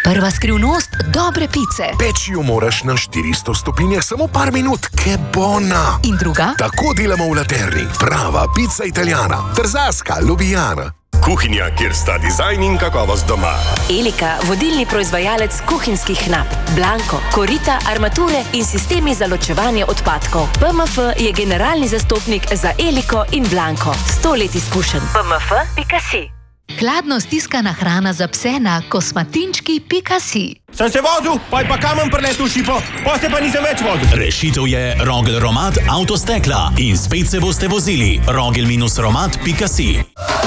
Prva skrivnost dobre pice. Peči jo moraš na 400 stopinjah samo par minut, ke bona. In druga? Tako delamo v Laterni. Prava pica italijana. Trzaska, lubijana. Kuhinja, kjer sta dizajn in kakovost doma. Elika, vodilni proizvajalec kuhinjskih nap. Blanko, korita, armature in sistemi za ločevanje odpadkov. PMF je generalni zastopnik za Eliko in Blanko. 100 let izkušenj. PMF.si. Hladno stiskana hrana za pse na kosmatinčki.si. Sem se vozil, pa je pa kamen preletel šipo, pa se pa nisem več vozil. Rešitev je Rogel Romat avtostekla in spet se boste vozili. Rogel-romat.si